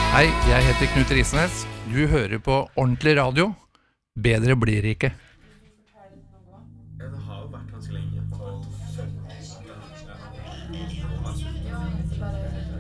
Hei, jeg heter Knut Risnes. Du hører på Ordentlig Radio. Bedre blir det ikke. Ja, det har jo vært ganske lenge.